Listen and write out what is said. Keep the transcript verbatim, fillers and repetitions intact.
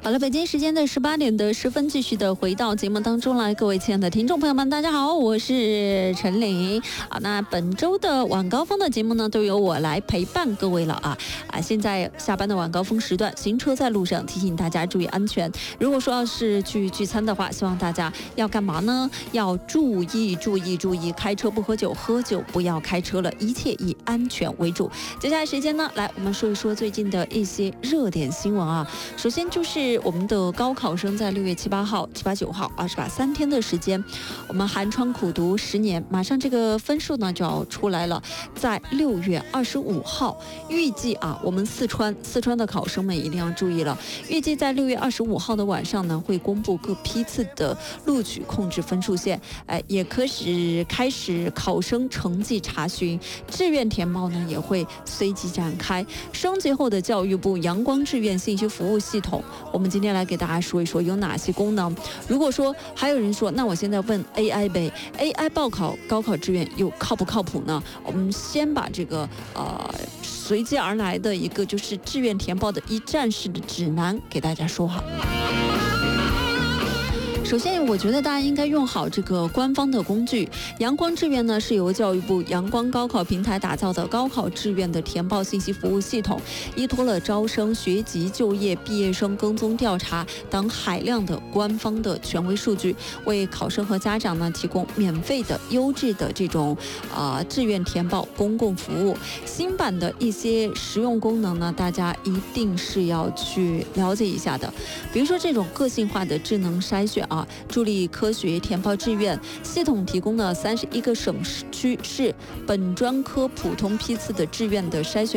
好了，北京时间的十八点的十分，继续的回到节目当中来，各位亲爱的听众朋友们，大家好，我是陈琳啊。那本周的晚高峰的节目呢，都由我来陪伴各位了啊啊！现在下班的晚高峰时段，行车在路上，提醒大家注意安全。如果说要是去聚餐的话，希望大家要干嘛呢？要注意注意注意，开车不喝酒，喝酒不要开车了，一切以安全为主。接下来时间呢，来我们说一说最近的一些热点新闻啊。首先就是我们的高考生在六月七八号、七八九号啊，是吧？三天的时间，我们寒窗苦读十年，马上这个分数呢就要出来了。在六月二十五号，预计啊，我们四川四川的考生们一定要注意了。预计在六月二十五号的晚上呢，会公布各批次的录取控制分数线，哎，也可使开始考生成绩查询，志愿填报呢也会随即展开。升级后的教育部阳光志愿信息服务系统，我们今天来给大家说一说有哪些功能。如果说还有人说，那我现在问 A I 呗 ，A I 报考高考志愿又靠不靠谱呢？我们先把这个呃随机而来的一个就是志愿填报的一站式的指南给大家说好。首先，我觉得大家应该用好这个官方的工具。阳光志愿呢，是由教育部阳光高考平台打造的高考志愿的填报信息服务系统，依托了招生、学籍、就业、毕业生跟踪调查等海量的官方的权威数据，为考生和家长呢提供免费的、优质的这种呃志愿填报公共服务。新版的一些实用功能呢，大家一定是要去了解一下的。比如说这种个性化的智能筛选啊。助力科学填报志愿系统提供了三十一个省区市本专科普通批次的志愿的筛选